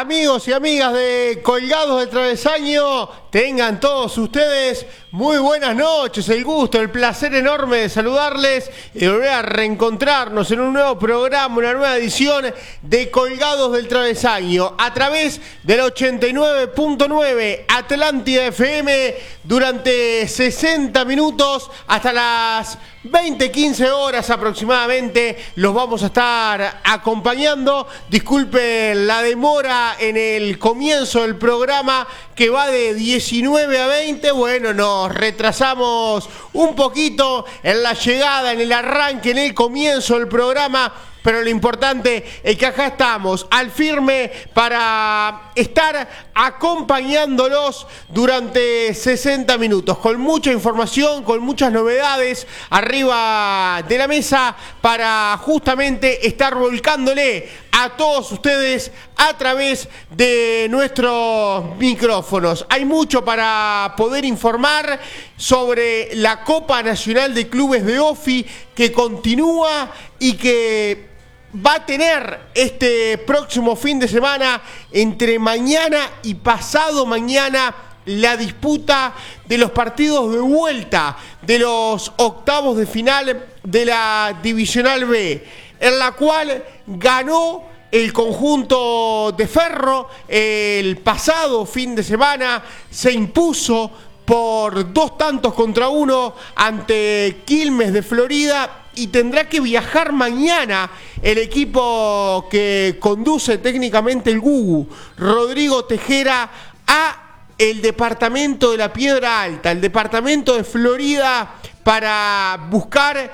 Amigos y amigas de Colgados del Travesaño, tengan todos ustedes muy buenas noches, el gusto, el placer enorme de saludarles y volver a reencontrarnos en un nuevo programa, una nueva edición de Colgados del Travesaño a través del 89.9 Atlántida FM durante 60 minutos hasta las 20-15 horas aproximadamente. Los vamos a estar acompañando. Disculpen la demora en el comienzo del programa, que va de 19 a 20. Bueno, nos retrasamos un poquito en la llegada, en el arranque, en el comienzo del programa, pero lo importante es que acá estamos al firme para estar acompañándolos durante 60 minutos, con mucha información, con muchas novedades arriba de la mesa, para justamente estar volcándole a todos ustedes a través de nuestros micrófonos. Hay mucho para poder informar sobre la Copa Nacional de Clubes de OFI, que continúa y que va a tener este próximo fin de semana, entre mañana y pasado mañana, la disputa de los partidos de vuelta de los octavos de final de la Divisional B, en la cual ganó el conjunto de Ferro el pasado fin de semana. Se impuso por 2-1 ante Quilmes de Florida, y tendrá que viajar mañana el equipo que conduce técnicamente el Gugu, Rodrigo Tejera, a el departamento de la Piedra Alta, el departamento de Florida, para buscar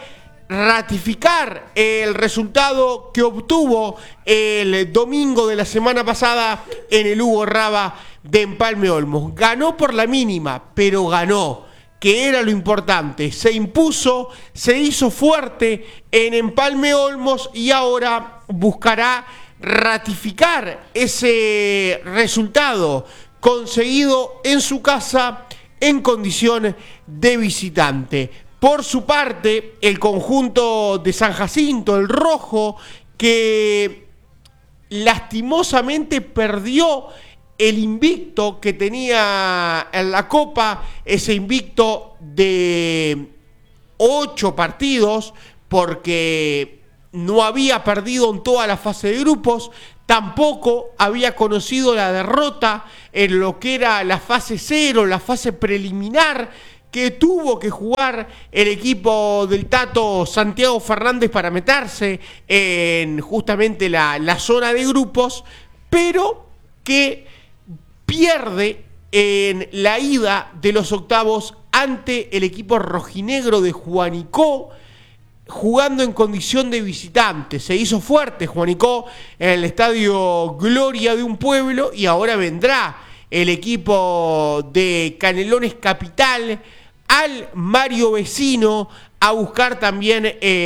ratificar el resultado que obtuvo el domingo de la semana pasada en el Hugo Raba de Empalme Olmos. Ganó por la mínima, pero ganó, que era lo importante. Se impuso, se hizo fuerte en Empalme Olmos y ahora buscará ratificar ese resultado conseguido en su casa en condición de visitante. Por su parte, el conjunto de San Jacinto, el rojo, que lastimosamente perdió el invicto que tenía en la Copa, ese invicto de 8 partidos, porque no había perdido en toda la fase de grupos, tampoco había conocido la derrota en lo que era la fase 0, la fase preliminar, que tuvo que jugar el equipo del Tato Santiago Fernández para meterse en justamente la zona de grupos, pero que pierde en la ida de los octavos ante el equipo rojinegro de Juanicó, jugando en condición de visitante. Se hizo fuerte Juanicó en el estadio Gloria de un Pueblo, y ahora vendrá el equipo de Canelones Capital al Mario Vecino a buscar también,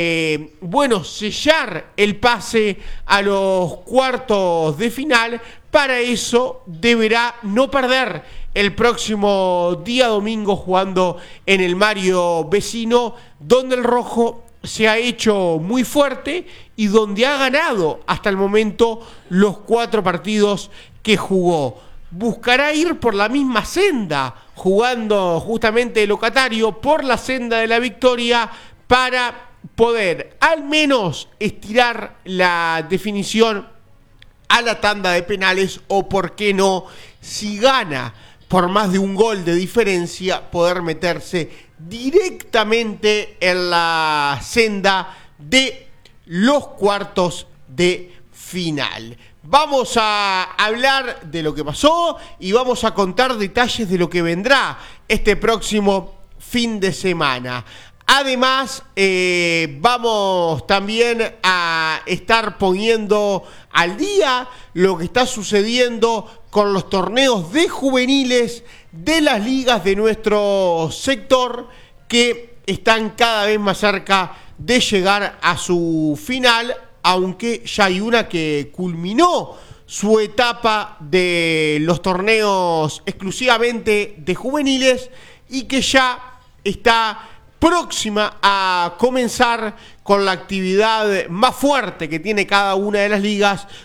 sellar el pase a los cuartos de final. Para eso deberá no perder el próximo día domingo jugando en el Mario Vecino, donde el rojo se ha hecho muy fuerte y donde ha ganado hasta el momento los 4 partidos que jugó. Buscará ir por la misma senda, jugando justamente de locatario por la senda de la victoria, para poder al menos estirar la definición a la tanda de penales, o por qué no, si gana por más de un gol de diferencia, poder meterse directamente en la senda de los cuartos de final. Vamos a hablar de lo que pasó y vamos a contar detalles de lo que vendrá este próximo fin de semana. Además, vamos también a estar poniendo al día lo que está sucediendo con los torneos de juveniles de las ligas de nuestro sector, que están cada vez más cerca de llegar a su final, aunque ya hay una que culminó su etapa de los torneos exclusivamente de juveniles y que ya está próxima a comenzar con la actividad más fuerte que tiene cada una de las ligas,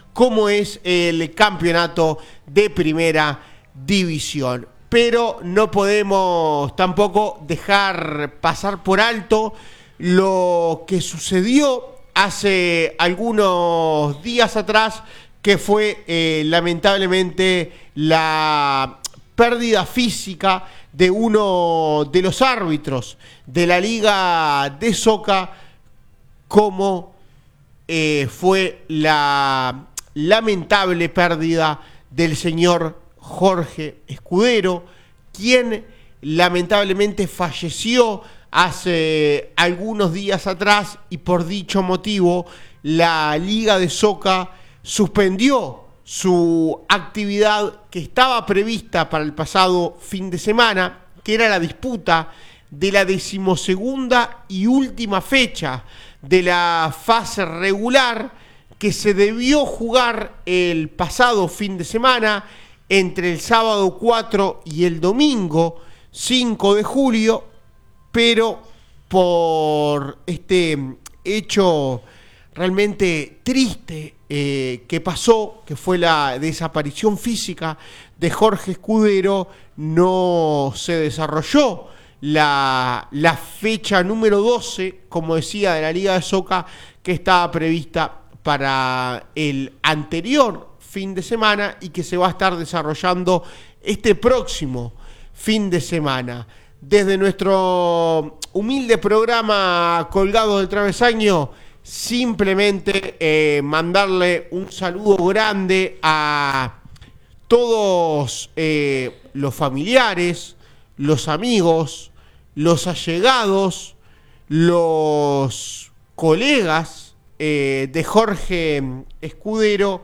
como es el campeonato de primera división. Pero no podemos tampoco dejar pasar por alto lo que sucedió hace algunos días atrás, que fue lamentablemente la pérdida física de uno de los árbitros de la Liga de Soca, como fue la lamentable pérdida del señor Jorge Escudero, quien lamentablemente falleció hace algunos días atrás, y por dicho motivo la Liga de Soca suspendió su actividad que estaba prevista para el pasado fin de semana, que era la disputa de la 12ª y última fecha de la fase regular, que se debió jugar el pasado fin de semana entre el sábado 4 y el domingo 5 de julio, pero por este hecho realmente triste que pasó, que fue la desaparición física de Jorge Escudero, no se desarrolló la fecha número 12, como decía, de la Liga de Soca, que estaba prevista para el anterior fin de semana y que se va a estar desarrollando este próximo fin de semana. Desde nuestro humilde programa Colgados del Travesaño, simplemente mandarle un saludo grande a todos los familiares, los amigos, los allegados, los colegas de Jorge Escudero.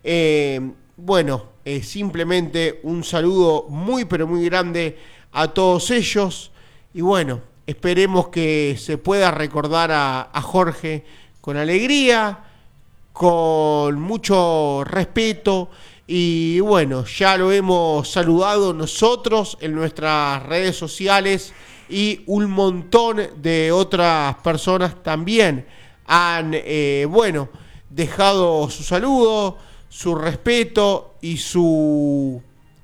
Simplemente un saludo muy pero muy grande a todos ellos, y bueno, esperemos que se pueda recordar a Jorge con alegría, con mucho respeto, y bueno, ya lo hemos saludado nosotros en nuestras redes sociales, y un montón de otras personas también han dejado su saludo, su respeto y su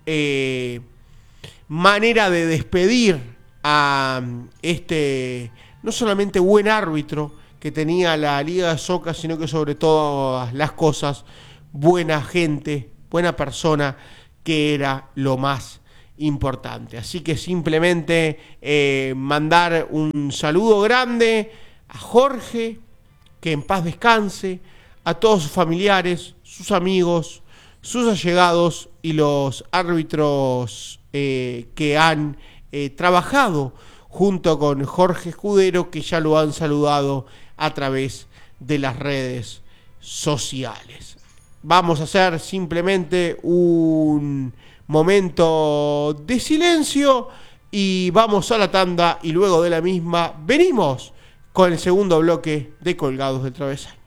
manera de despedir a este no solamente buen árbitro que tenía la Liga de Soca, sino que sobre todas las cosas, buena gente, buena persona, que era lo más importante. Así que simplemente mandar un saludo grande a Jorge, que en paz descanse, a todos sus familiares, sus amigos, sus allegados y los árbitros que han trabajado junto con Jorge Escudero, que ya lo han saludado a través de las redes sociales. Vamos a hacer simplemente un momento de silencio y vamos a la tanda, y luego de la misma venimos con el segundo bloque de Colgados del Travesaño.